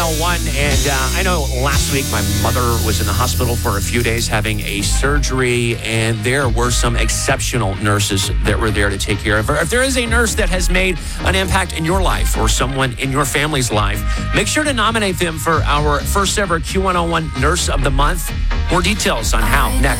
Q101. And I know last week my mother was in the hospital for a few days having a surgery, and there were some exceptional nurses that were there to take care of her. If there is a nurse that has made an impact in your life or someone in your family's life, make sure to nominate them for our first ever Q101 Nurse of the Month. More details on how next.